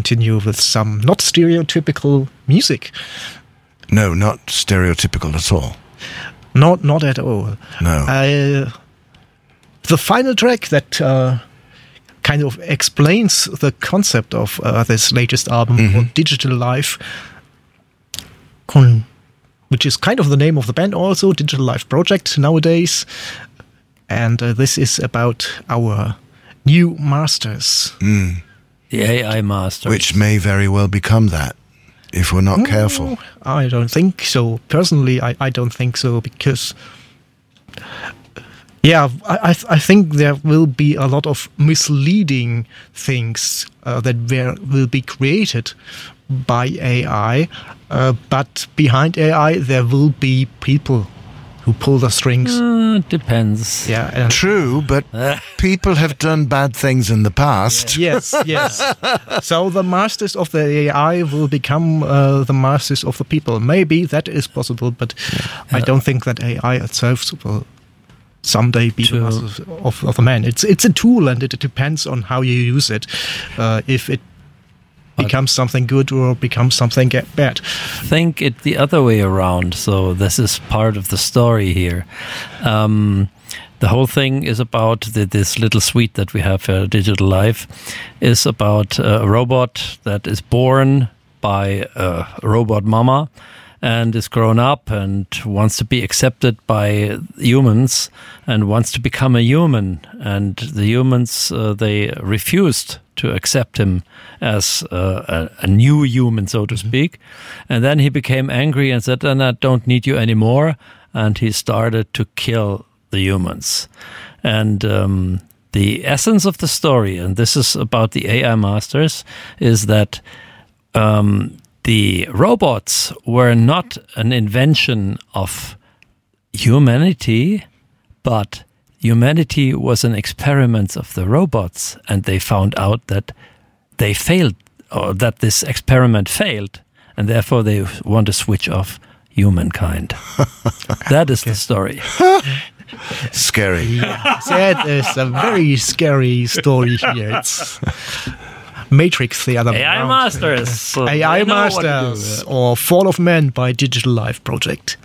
continue with some not stereotypical music. No, not stereotypical at all. Not at all. No. The final track that kind of explains the concept of this latest album, called Digital Life, which is kind of the name of the band also, Digital Life Project nowadays. And this is about our new masters. The AI masters. Which may very well become that, if we're not careful. I don't think so. Personally, I don't think so, because... Yeah, I think there will be a lot of misleading things that will be created by AI, but behind AI there will be people who pull the strings. Depends. Yeah, true, but people have done bad things in the past. Yes. So the masters of the AI will become the masters of the people. Maybe that is possible, but I don't think that AI itself will someday be the masters of the man. It's a tool, and it depends on how you use it. If it becomes something good or becomes something bad. Think it the other way around. So this is part of the story here. The whole thing is about this little suite that we have for Digital Life is about a robot that is born by a robot mama and is grown up and wants to be accepted by humans and wants to become a human. And the humans, they refused to accept him as a new human, so to speak. And then he became angry and said, "Then I don't need you anymore." And he started to kill the humans. And the essence of the story, and this is about the AI masters, is that the robots were not an invention of humanity, but humanity was an experiment of the robots, and they found out that they failed, or that this experiment failed, and therefore they want to switch off humankind. That is the story. Scary. Yeah, that is a very scary story here. It's Matrix the other way AI around. Masters. So AI Masters, or Fall of Man by Digital Life Project.